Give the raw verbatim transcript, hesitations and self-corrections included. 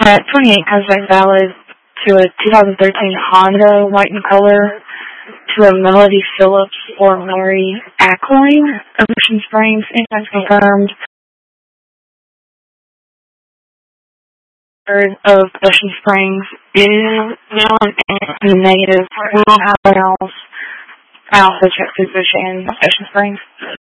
At twenty-eight Cashback valid to a two thousand thirteen Honda, white in color, to a Melody Phillips or Lori Ackline, Ocean Springs, insurance confirmed. Third of Ocean Springs is now in the negative. We don't have else out the check position in Ocean Springs.